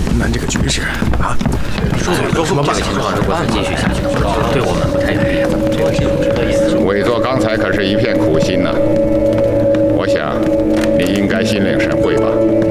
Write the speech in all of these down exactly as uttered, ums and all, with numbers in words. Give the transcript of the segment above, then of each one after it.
东南这个局势啊， 说说什么这个情况如果再继续下去的话，对我们不太有利。这个是值得意思。 委座刚才可是一片苦心呐、啊，我想你应该心领神会吧。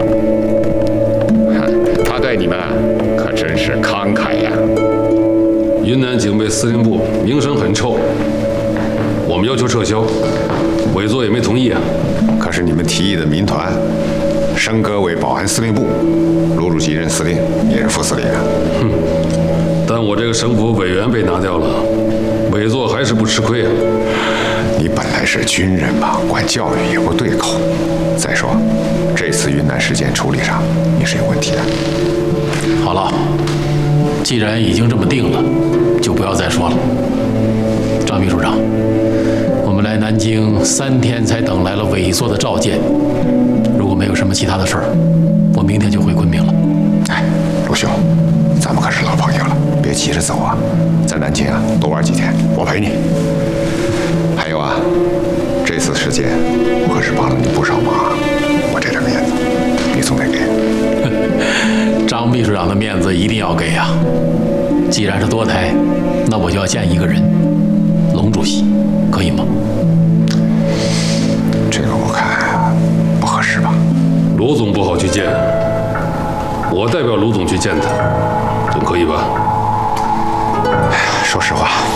他对你们可真是慷慨呀。 云南警备司令部名声很臭，我们要求撤销，委座也没同意啊。 可是你们提议的民团升格为保安司令部，卢主席任司令，也是副司令啊。 哼，但我这个省府委员被拿掉了，委座还是不吃亏啊。 你本来是军人嘛，管教育也不对口。再说，这次云南事件处理上你是有问题的。 好了，既然已经这么定了，就不要再说了。张秘书长，我们来南京三天才等来了委座的召见，如果没有什么其他的事儿，我明天就回昆明了。 哎，陆兄，咱们可是老朋友了，别急着走啊，在南京啊多玩几天，我陪你。还有啊，这次事件我可是帮了你不少忙，我这点面子你总得给。 张秘书长的面子一定要给啊！既然是多台，那我就要见一个人，龙主席，可以吗？ 这个我看不合适吧？ 罗总不好去见，我代表卢总去见他，总可以吧？ 哎呀，说实话，